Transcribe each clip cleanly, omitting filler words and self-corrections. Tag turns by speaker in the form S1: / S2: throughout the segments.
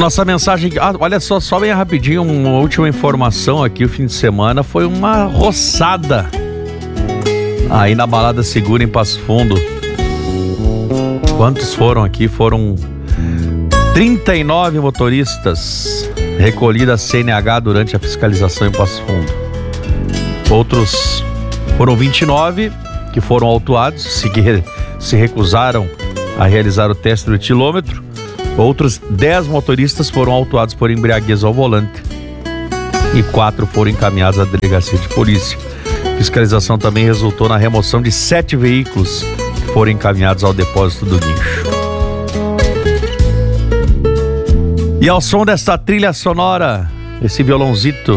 S1: Nossa mensagem... olha só bem rapidinho, uma última informação aqui. O fim de semana foi uma roçada aí na Balada Segura em Passo Fundo. Quantos foram aqui? Foram 39 motoristas recolhidos a CNH durante a fiscalização em Passo Fundo. Outros foram 29 que foram autuados, se recusaram a realizar o teste do etilômetro. Outros 10 motoristas foram autuados por embriaguez ao volante e 4 foram encaminhados à delegacia de polícia. Fiscalização também resultou na remoção de 7 veículos que foram encaminhados ao depósito do guincho. E ao som desta trilha sonora, esse violãozito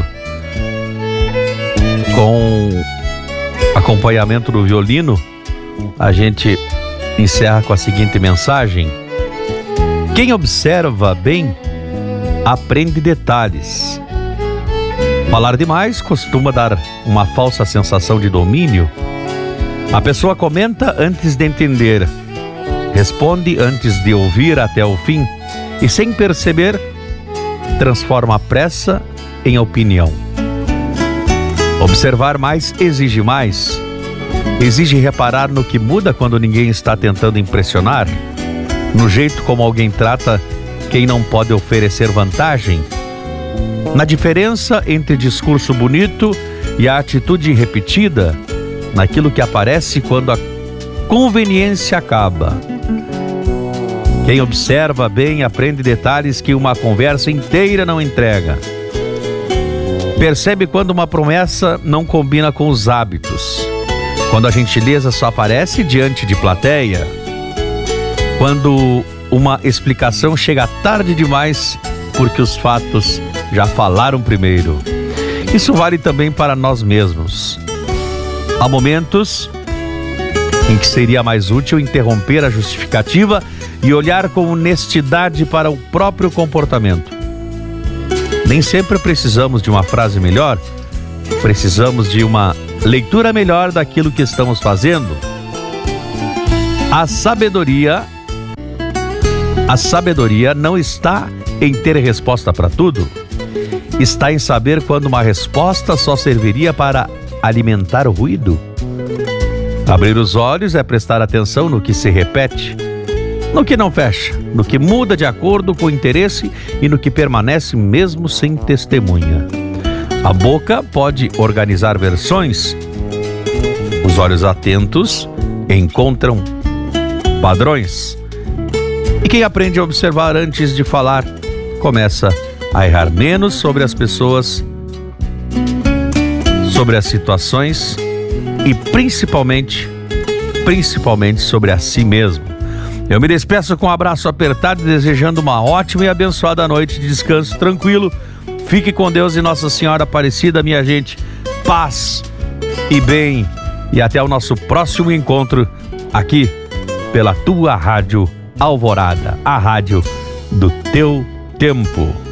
S1: com acompanhamento do violino, a gente encerra com a seguinte mensagem: quem observa bem, aprende detalhes. Falar demais costuma dar uma falsa sensação de domínio. A pessoa comenta antes de entender, responde antes de ouvir até o fim e, sem perceber, transforma a pressa em opinião. Observar mais exige mais. Exige reparar no que muda quando ninguém está tentando impressionar, no jeito como alguém trata quem não pode oferecer vantagem, na diferença entre discurso bonito e a atitude repetida, naquilo que aparece quando a conveniência acaba. Quem observa bem aprende detalhes que uma conversa inteira não entrega. Percebe quando uma promessa não combina com os hábitos, quando a gentileza só aparece diante de plateia, quando uma explicação chega tarde demais porque os fatos já falaram primeiro. Isso vale também para nós mesmos. Há momentos em que seria mais útil interromper a justificativa e olhar com honestidade para o próprio comportamento. Nem sempre precisamos de uma frase melhor, precisamos de uma leitura melhor daquilo que estamos fazendo. A sabedoria não está em ter resposta para tudo, está em saber quando uma resposta só serviria para alimentar o ruído. Abrir os olhos é prestar atenção no que se repete, no que não fecha, no que muda de acordo com o interesse e no que permanece mesmo sem testemunha. A boca pode organizar versões, os olhos atentos encontram padrões. E quem aprende a observar antes de falar, começa a errar menos sobre as pessoas, sobre as situações e principalmente sobre a si mesmo. Eu me despeço com um abraço apertado, desejando uma ótima e abençoada noite de descanso tranquilo. Fique com Deus e Nossa Senhora Aparecida, minha gente. Paz e bem. E até o nosso próximo encontro aqui pela tua Rádio Alvorada, a rádio do teu tempo.